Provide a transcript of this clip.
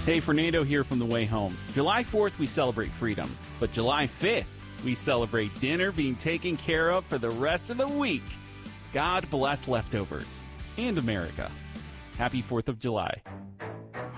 Hey, Fernando here from The Way Home. July 4th, we celebrate freedom. But July 5th, we celebrate dinner being taken care of for the rest of the week. God bless leftovers and America. Happy 4th of July.